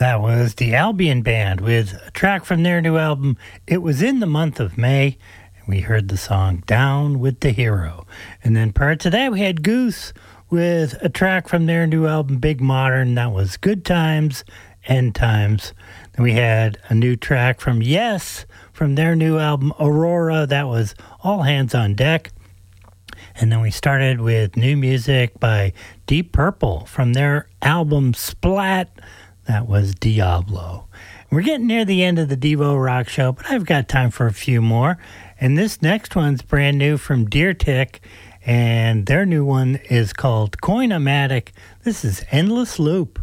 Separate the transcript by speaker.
Speaker 1: That was the Albion Band with a track from their new album. It was in the month of May, and we heard the song Down with the Hero. And then prior to that, we had Goose with a track from their new album, Big Modern. That was Good Times, End Times. Then we had a new track from Yes from their new album, Aurora. That was All Hands on Deck. And then we started with new music by Deep Purple from their album Splat. That was Diablo. We're getting near the end of the Devo Rock Show, but I've got time for a few more. And this next one's brand new from Deer Tick, and their new one is called Coin-O-Matic. This is Endless Loop.